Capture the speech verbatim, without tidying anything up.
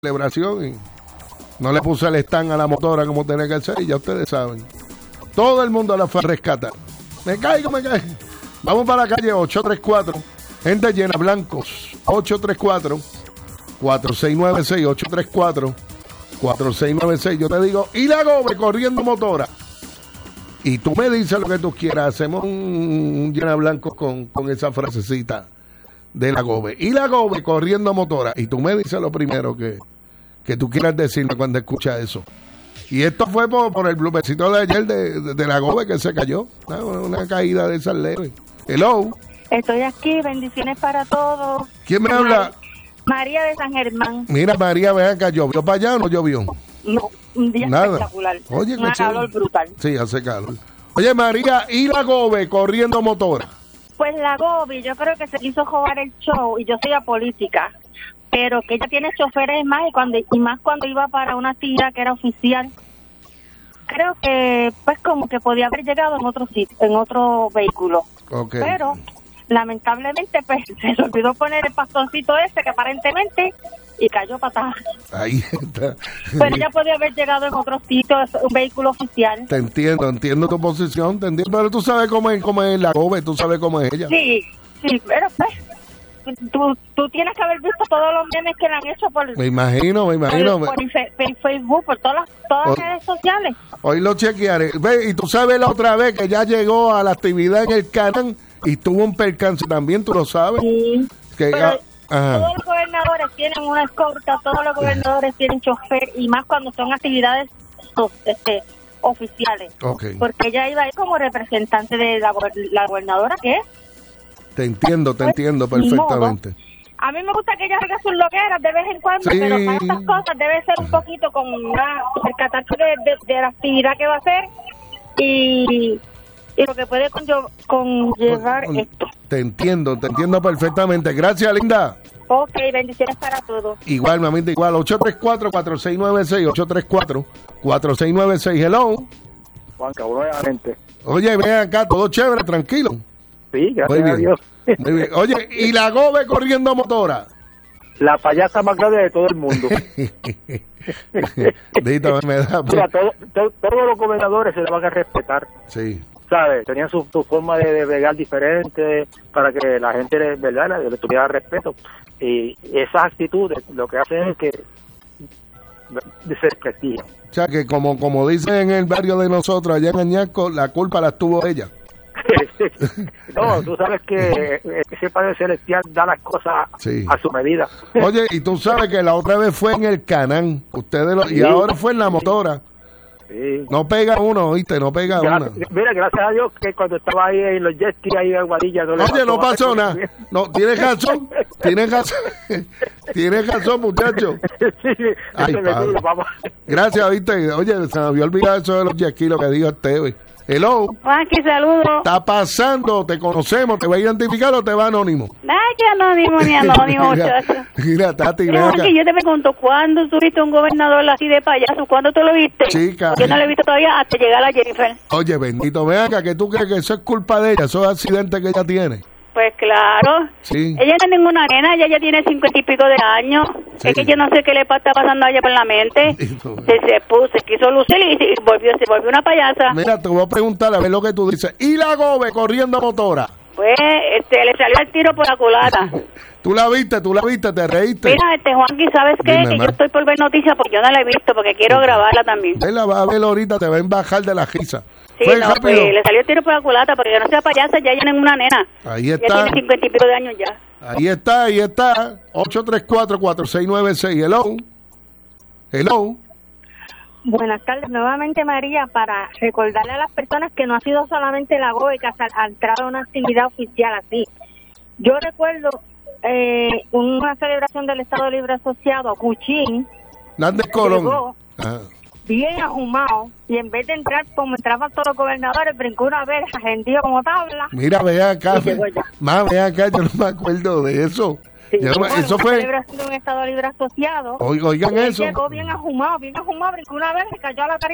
celebración y no le puse el stand a la motora como tenía que hacer y ya ustedes saben. Todo el mundo la fue a rescatar. Me caigo, me caigo. Vamos para la calle ocho tres cuatro. Gente llena, blancos. ocho tres cuatro, cuatro seis nueve seis, ocho tres cuatro, cuatro seis nueve seis. Yo te digo, y la Gobe corriendo motora. Y tú me dices lo que tú quieras. Hacemos un, un llena blancos con, con esa frasecita de la Gobe. Y la Gobe corriendo motora. Y tú me dices lo primero que, que tú quieras decirme cuando escuchas eso. Y esto fue por, por el bloopercito de ayer de, de, de la Gobe que se cayó. Una, una caída de esas leves. Hello. Estoy aquí, bendiciones para todos. ¿Quién me habla? María de San Germán. Mira, María, vean acá, ¿llovió para allá o no llovió? No, un día Nada. espectacular. Oye, un calor brutal. Sí, hace calor. Oye, María, ¿y la Gobe corriendo motora? Pues la Gobi, yo creo que se quiso jugar el show, y yo soy apolítica, pero que ella tiene choferes más, y, cuando, y más cuando iba para una tira que era oficial. Creo que, pues, como que podía haber llegado en otro sitio, en otro vehículo. Okay. Pero, lamentablemente, pues, se le olvidó poner el pastoncito ese, que aparentemente, y cayó patada. Ahí está. Pero ella podía haber llegado en otro sitio, un vehículo oficial. Te entiendo, entiendo tu posición, te entiendo, pero tú sabes cómo es, cómo es la Gobe, tú sabes cómo es ella. Sí, sí, pero pues, tú, tú tienes que haber visto todos los memes que le han hecho por... Me imagino, me imagino. Por, por, fe, por Facebook, por todas las, todas las redes sociales. Hoy lo chequearé. Ve, y tú sabes la otra vez que ya llegó a la actividad en el Canán y tuvo un percance también, tú lo sabes. Sí, que, pero ah, ajá. Todos los gobernadores tienen una escolta, todos los gobernadores tienen chofer, y más cuando son actividades este, oficiales. Okay. Porque ella iba ahí como representante de la, la gobernadora, ¿qué es? Te entiendo, te Pues, entiendo perfectamente. A mí me gusta que ella haga sus loqueras de vez en cuando, Sí. pero para estas cosas debe ser un poquito con una percatarse de, de, de la actividad que va a hacer y, y lo que puede conllevar, conllevar Con- esto. Te entiendo, te entiendo perfectamente. Gracias, linda. Ok, bendiciones para todos. Igual, mamita, igual. ocho tres cuatro, cuatro seis nueve seis, ocho tres cuatro, cuatro seis nueve seis. Hello. Juanca, nuevamente. Oye, ven acá, todo chévere, tranquilo. Sí, gracias Muy bien. a Dios. Muy bien. Oye, ¿y la Gobe corriendo motora? La payasa más grande de todo el mundo. Dito, me da. Mira, todo- to- todos los gobernadores se le van a respetar, Sí, ¿sabes? Tenían su, su forma de, de bregar diferente para que la gente, le- ¿verdad?, le, le tuviera respeto. Y esas actitudes lo que hacen es que desprestigian. o sea que como, como dicen en el barrio de nosotros, allá en Añasco, la culpa la tuvo ella. No, tú sabes que ese Padre Celestial da las cosas Sí. a su medida. Oye, y tú sabes que la otra vez fue en el Canán, ustedes lo, y Sí. ahora fue en la motora. Sí. No pega uno, oíste, no pega una. Gracias- mira, gracias a Dios que cuando estaba ahí en los jet ski ahí en Guadilla no le Oye, no pasó nada. bien. No, tienes razón, tienes razón, tienes razón, muchacho. Sí, Ay, ese me padre. dijo, vamos. Gracias, viste. Oye, se me había olvidado eso de los jet ski, lo que dijo Esteve. Hello, Juanqui, saludos. está pasando, te conocemos, te va a identificar o te va anónimo. Ay, que anónimo ni anónimo, Mira, muchacho. mira, Tati, ven Pero, acá. Juanqui, yo te pregunto, ¿cuándo tuviste un gobernador así de payaso? ¿Cuándo tú lo viste? Chica. Yo no lo he visto todavía hasta llegar a Jennifer. Oye, bendito, ven acá, que tú crees que eso es culpa de ella, esos accidentes que ella tiene. Pues claro. Sí. Ella no es ninguna nena, ella ya tiene cincuenta y pico de años. Sí. Es que yo no sé qué le pa- está pasando a ella por la mente. Sí, no. Se, se puso, se quiso lucir y, y volvió, se volvió una payasa. Mira, te voy a preguntar a ver lo que tú dices. ¿Y la Gobe corriendo motora? Pues este, le salió el tiro por la culata. ¿Tú la viste? ¿Tú la viste? ¿Te reíste? Mira, este Juanqui, ¿sabes qué? Dime, que ma. yo estoy por ver noticias porque yo no la he visto, porque quiero grabarla también. Vela, va a ver ahorita, te va a embajar de la risa. Sí, Fue no, rápido. pues le salió el tiro por la culata porque no sea payasa, ya ella no es una nena. Ahí Ya está, tiene cincuenta y pico de años ya. ahí está, ahí está. ocho tres cuatro, cuatro seis nueve seis. Hello. Hello. Buenas tardes nuevamente, María, para recordarle a las personas que no ha sido solamente la Gobe que ha sal- ha entrado a una actividad oficial así. Yo recuerdo eh, una celebración del Estado Libre Asociado, Cuchín, Nández Colón. Llegó. Ah. bien ahumado, y en vez de entrar como entraban todos los gobernadores, brincó una vez, agendido como tabla. Mira, ve acá. Y llegó ya. Más, ve acá, yo no me acuerdo de eso. Sí, Yo no me- bueno, eso una fue. celebración de un Estado Libre Asociado. Oigan, oigan Y él eso. llegó bien ahumado, bien ahumado, brincó una vez, se cayó a la